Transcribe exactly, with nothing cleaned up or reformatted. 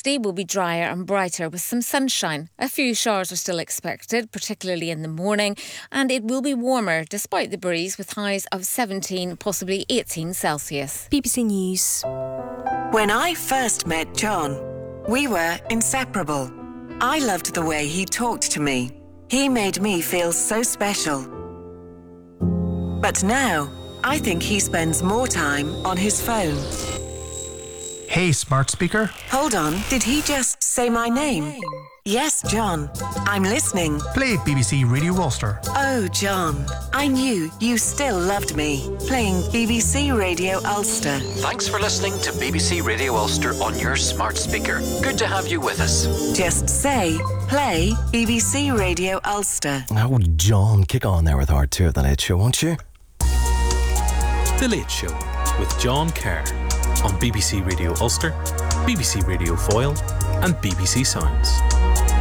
Thursday will be drier and brighter with some sunshine. A few showers are still expected, particularly in the morning, and it will be warmer despite the breeze with highs of seventeen, possibly eighteen Celsius. B B C News. When I first met John, we were inseparable. I loved the way he talked to me. He made me feel so special. But now, I think he spends more time on his phone. Hey, smart speaker. Hold on, did he just say my name? Yes, John. I'm listening. Play B B C Radio Ulster. Oh, John. I knew you still loved me. Playing B B C Radio Ulster. Thanks for listening to B B C Radio Ulster on your smart speaker. Good to have you with us. Just say, play B B C Radio Ulster. Oh, John, kick on there with Hard two of The Late Show, won't you? The Late Show with John Kerr on B B C Radio Ulster, B B C Radio Foyle and B B C Sounds.